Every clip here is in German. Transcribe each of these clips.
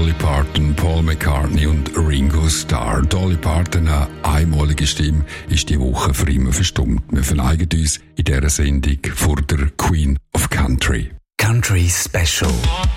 Dolly Parton, Paul McCartney und Ringo Starr. Dolly Parton, eine einmalige Stimme, ist die Woche für immer verstummt. Wir verneigen uns in dieser Sendung vor der Queen of Country. Country Special.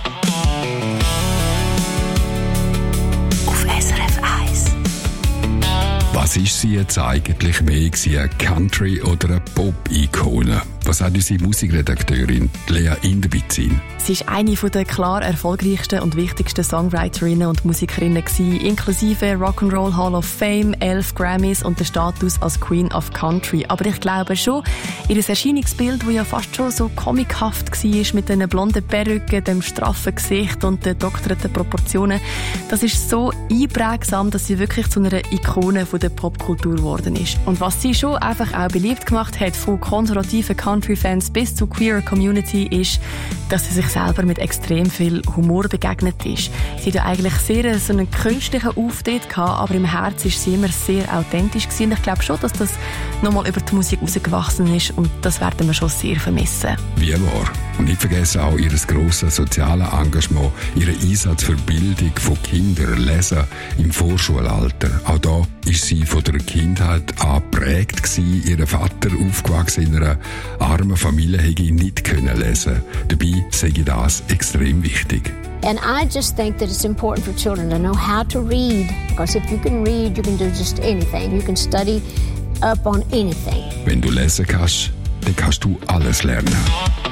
Auf SRF 1. Was ist sie jetzt eigentlich mehr gewesen, eine Country- oder eine Pop-Ikone? Was hat unsere Musikredakteurin Lea Inderbizin? Sie war eine der klar erfolgreichsten und wichtigsten Songwriterinnen und Musikerinnen gewesen, inklusive Rock'n'Roll Hall of Fame, 11 Grammys und der Status als Queen of Country. Aber ich glaube schon, ihr Erscheinungsbild, das ja fast schon so comichaft war, mit den blonden Perücken, dem straffen Gesicht und den doktorten Proportionen, das ist so einprägsam, dass sie wirklich zu einer Ikone der Popkultur geworden ist. Und was sie schon einfach auch beliebt gemacht hat, von konservativen Country-Fans bis zur queer Community, ist, dass sie sich selber mit extrem viel Humor begegnet ist. Sie hatte eigentlich sehr so einen künstlichen Auftritt gehabt, aber im Herzen ist sie immer sehr authentisch gewesen. Und ich glaube schon, dass das nochmal über die Musik rausgewachsen ist und das werden wir schon sehr vermissen. Wie wahr. Und nicht vergessen auch ihr grosses soziales Engagement, ihren Einsatz für Bildung von Kindern, Lesen im Vorschulalter. Auch da ist sie von der Kindheit an geprägt gewesen. Ihr Vater, aufgewachsen in einer armen Familie, hätte ihn nicht können lesen. Dabei sei das extrem wichtig. And I just think that it's important for children to know how to read. Because if you can read, you can do just anything. You can study up on anything. Wenn du lesen kannst, dann kannst du alles lernen.